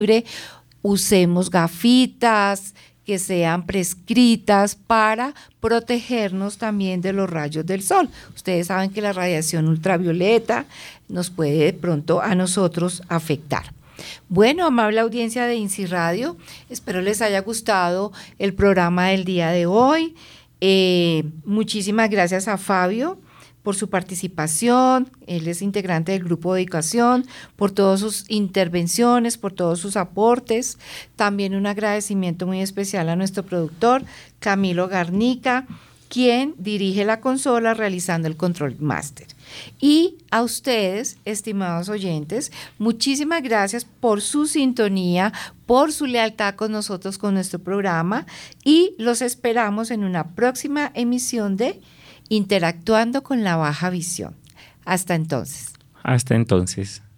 usemos gafitas que sean prescritas para protegernos también de los rayos del sol. Ustedes saben que la radiación ultravioleta nos puede de pronto a nosotros afectar. Bueno, amable audiencia de INSI Radio, espero les haya gustado el programa del día de hoy. Muchísimas gracias a Fabio por su participación, él es integrante del grupo de educación, por todas sus intervenciones, por todos sus aportes. También un agradecimiento muy especial a nuestro productor, Camilo Garnica, quien dirige la consola realizando el control master. Y a ustedes, estimados oyentes, muchísimas gracias por su sintonía, por su lealtad con nosotros, con nuestro programa, y los esperamos en una próxima emisión de Interactuando con la Baja Visión. Hasta entonces. Hasta entonces.